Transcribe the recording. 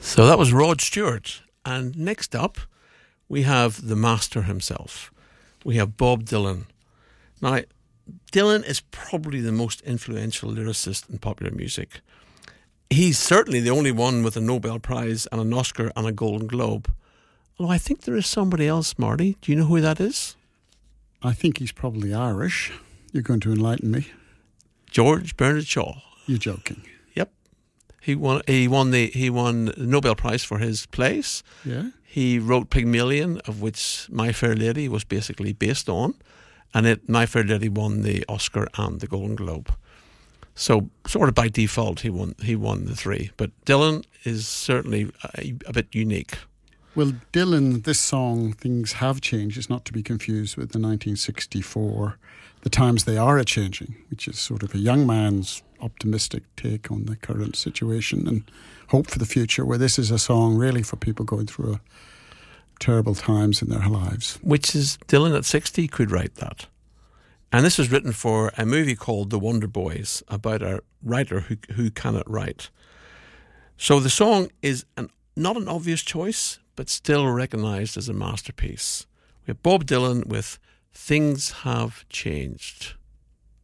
So that was Rod Stewart. And next up, we have the master himself. We have Bob Dylan. Now, Dylan is probably the most influential lyricist in popular music. He's certainly the only one with a Nobel Prize and an Oscar and a Golden Globe. Although I think there is somebody else, Marty. Do you know who that is? I think he's probably Irish. You're going to enlighten me. George Bernard Shaw. You're joking. Yep. He won the Nobel Prize for his plays. Yeah. He wrote Pygmalion, of which My Fair Lady was basically based on, and My Fair Lady won the Oscar and the Golden Globe. So sort of by default he won the three. But Dylan is certainly a bit unique. Well, Dylan, this song, Things Have Changed, is not to be confused with the 1964, The Times They Are A-Changing, which is sort of a young man's optimistic take on the current situation and hope for the future, where this is a song really for people going through terrible times in their lives. Which is, Dylan at 60 could write that. And this was written for a movie called The Wonder Boys, about a writer who cannot write. So the song is not an obvious choice, but still recognised as a masterpiece. We have Bob Dylan with Things Have Changed.